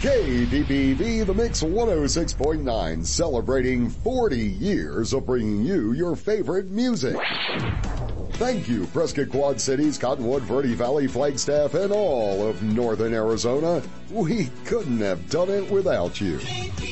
KDPV, The Mix 106.9, celebrating 40 years of bringing you your favorite music. Thank you, Prescott Quad Cities, Cottonwood, Verde Valley, Flagstaff, and all of northern Arizona. We couldn't have done it without you.